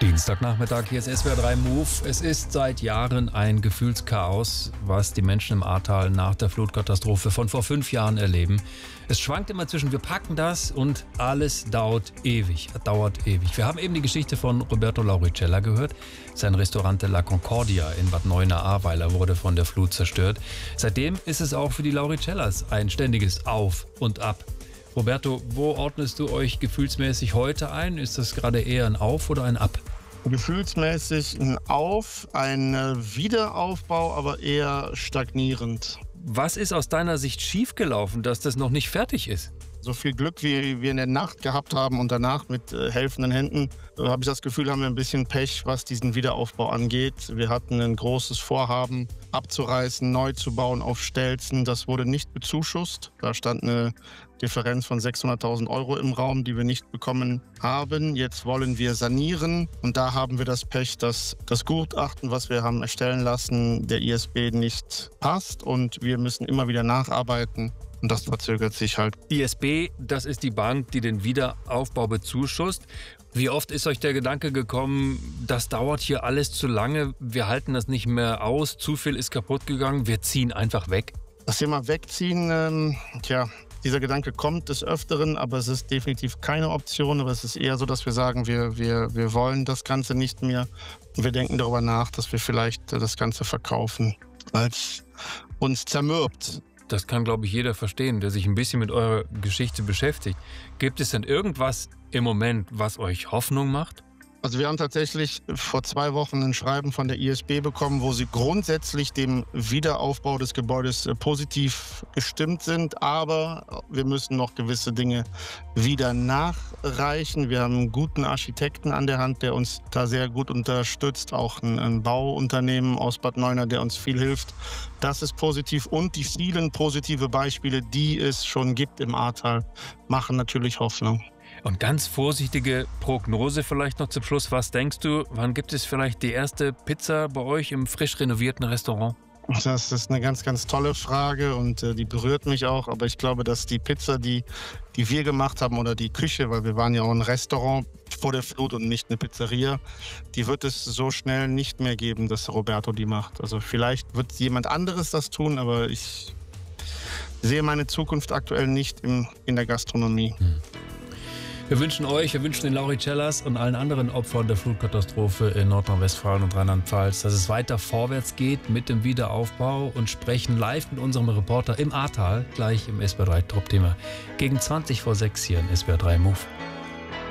Dienstagnachmittag, hier ist SWR 3 Move. Es ist seit Jahren ein Gefühlschaos, was die Menschen im Ahrtal nach der Flutkatastrophe von vor 5 Jahren erleben. Es schwankt immer zwischen wir packen das und alles dauert ewig. Wir haben eben die Geschichte von Roberto Lauricella gehört. Sein Restaurant La Concordia in Bad Neuenahr-Ahrweiler wurde von der Flut zerstört. Seitdem ist es auch für die Lauricellas ein ständiges Auf und Ab. Roberto, wo ordnest du euch gefühlsmäßig heute ein? Ist das gerade eher ein Auf oder ein Ab? Gefühlsmäßig ein Auf, ein Wiederaufbau, aber eher stagnierend. Was ist aus deiner Sicht schiefgelaufen, dass das noch nicht fertig ist? So viel Glück, wie wir in der Nacht gehabt haben und danach mit helfenden Händen, habe ich das Gefühl, haben wir ein bisschen Pech, was diesen Wiederaufbau angeht. Wir hatten ein großes Vorhaben, abzureißen, neu zu bauen auf Stelzen. Das wurde nicht bezuschusst. Da stand eine Differenz von 600.000 € im Raum, die wir nicht bekommen haben. Jetzt wollen wir sanieren und da haben wir das Pech, dass das Gutachten, was wir haben erstellen lassen, der ISB nicht passt und wir müssen immer wieder nacharbeiten. Und das verzögert sich halt. ISB, das ist die Bank, die den Wiederaufbau bezuschusst. Wie oft ist euch der Gedanke gekommen, das dauert hier alles zu lange, wir halten das nicht mehr aus, zu viel ist kaputt gegangen, wir ziehen einfach weg? Das Thema Wegziehen, dieser Gedanke kommt des Öfteren, aber es ist definitiv keine Option. Aber es ist eher so, dass wir sagen, wir wollen das Ganze nicht mehr. Wir denken darüber nach, dass wir vielleicht das Ganze verkaufen, weil es uns zermürbt. Das kann, glaube ich, jeder verstehen, der sich ein bisschen mit eurer Geschichte beschäftigt. Gibt es denn irgendwas im Moment, was euch Hoffnung macht? Also wir haben tatsächlich vor 2 Wochen ein Schreiben von der ISB bekommen, wo sie grundsätzlich dem Wiederaufbau des Gebäudes positiv gestimmt sind. Aber wir müssen noch gewisse Dinge wieder nachreichen. Wir haben einen guten Architekten an der Hand, der uns da sehr gut unterstützt. Auch ein Bauunternehmen aus Bad Neuenahr, der uns viel hilft. Das ist positiv. Und die vielen positive Beispiele, die es schon gibt im Ahrtal, machen natürlich Hoffnung. Und ganz vorsichtige Prognose vielleicht noch zum Schluss. Was denkst du, wann gibt es vielleicht die erste Pizza bei euch im frisch renovierten Restaurant? Das ist eine ganz, ganz tolle Frage und die berührt mich auch. Aber ich glaube, dass die Pizza, die wir gemacht haben oder die Küche, weil wir waren ja auch ein Restaurant vor der Flut und nicht eine Pizzeria, die wird es so schnell nicht mehr geben, dass Roberto die macht. Also vielleicht wird jemand anderes das tun, aber ich sehe meine Zukunft aktuell nicht in der Gastronomie. Wir wünschen den Lauricellas und allen anderen Opfern der Flutkatastrophe in Nordrhein-Westfalen und Rheinland-Pfalz, dass es weiter vorwärts geht mit dem Wiederaufbau und sprechen live mit unserem Reporter im Ahrtal, gleich im SWR 3 Top-Thema. Gegen 20 vor 6 hier in SWR 3 Move.